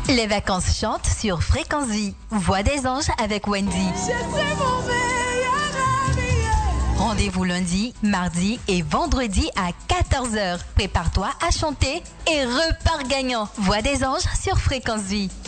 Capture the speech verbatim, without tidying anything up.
Les vacances chantent sur Fréquence Vie. Voix des anges avec Wendy. Rendez-vous lundi, mardi et vendredi à quatorze heures. Prépare-toi à chanter et repars gagnant. Voix des anges sur Fréquence Vie.